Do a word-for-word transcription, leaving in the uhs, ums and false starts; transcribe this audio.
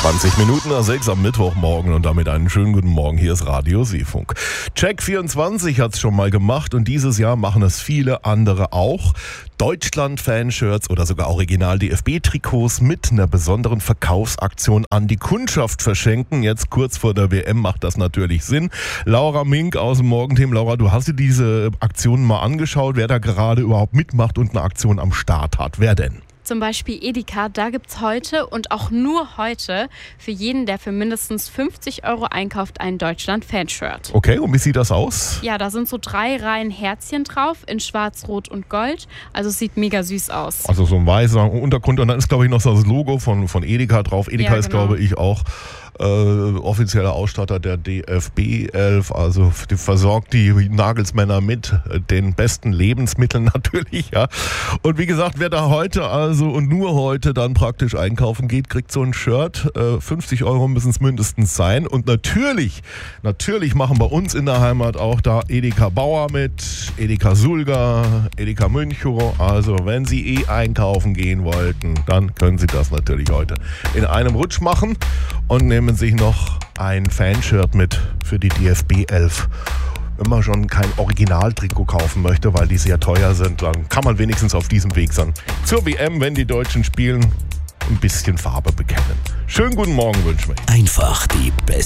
zwanzig Minuten nach sechs am Mittwochmorgen und damit einen schönen guten Morgen. Hier ist Radio Seefunk. Check vierundzwanzig hat es schon mal gemacht und dieses Jahr machen es viele andere auch. Deutschland-Fanshirts oder sogar Original-D F B-Trikots mit einer besonderen Verkaufsaktion an die Kundschaft verschenken. Jetzt kurz vor der W M macht das natürlich Sinn. Laura Mink aus dem Morgenteam. Laura, du hast dir diese Aktionen mal angeschaut, wer da gerade überhaupt mitmacht und eine Aktion am Start hat. Wer denn? Zum Beispiel Edeka, da gibt es heute und auch nur heute für jeden, der für mindestens fünfzig Euro einkauft, ein Deutschland-Fanshirt. Okay, und wie sieht das aus? Ja, da sind so drei Reihen Herzchen drauf in Schwarz, Rot und Gold. Also es sieht mega süß aus. Also so ein weißer Untergrund und dann ist, glaube ich, noch so das Logo von, von Edeka drauf. Edeka Ja, ist, genau. glaube ich, auch äh, offizieller Ausstatter der D F B elf. Also die versorgt die Nagelsmänner mit den besten Lebensmitteln natürlich. Ja. Und wie gesagt, wer da heute also und nur heute dann praktisch einkaufen geht, kriegt so ein Shirt. Äh, fünfzig Euro müssen es mindestens sein. Und natürlich, natürlich machen bei uns in der Heimat auch da Edeka Bauer mit, Edeka Sulga, Edeka Münchow. Also wenn Sie eh einkaufen gehen wollten, dann können Sie das natürlich heute in einem Rutsch machen und nehmen sich noch ein Fanshirt mit für die D F B elf. Wenn man schon kein Originaltrikot kaufen möchte, weil die sehr teuer sind, dann kann man wenigstens auf diesem Weg sein. Zur W M, wenn die Deutschen spielen, ein bisschen Farbe bekennen. Schönen guten Morgen wünschen wir. Einfach die beste